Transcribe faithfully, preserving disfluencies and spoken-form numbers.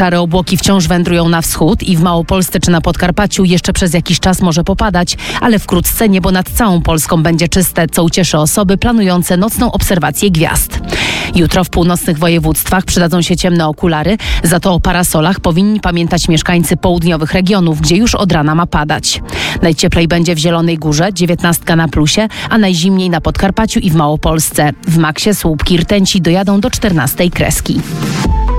Szare obłoki wciąż wędrują na wschód i w Małopolsce czy na Podkarpaciu jeszcze przez jakiś czas może popadać, ale wkrótce niebo nad całą Polską będzie czyste, co ucieszy osoby planujące nocną obserwację gwiazd. Jutro w północnych województwach przydadzą się ciemne okulary, za to o parasolach powinni pamiętać mieszkańcy południowych regionów, gdzie już od rana ma padać. Najcieplej będzie w Zielonej Górze, dziewiętnastka na plusie, a najzimniej na Podkarpaciu i w Małopolsce. W Maksie słupki rtęci dojadą do czternastej kreski.